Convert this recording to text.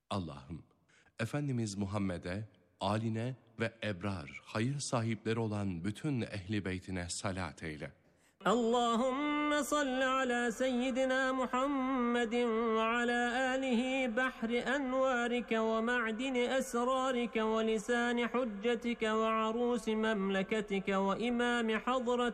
Allah'ım, Efendimiz Muhammed'e, âline ve ebrar, hayır sahipleri olan bütün ehli beytine salat eyle. Allahümme salli ala seyyidina Muhammedin ve ala alihi bahri envarike ve ma'dini esrarike ve lisani hüccetike ve arusi memleketike ve imami hadratik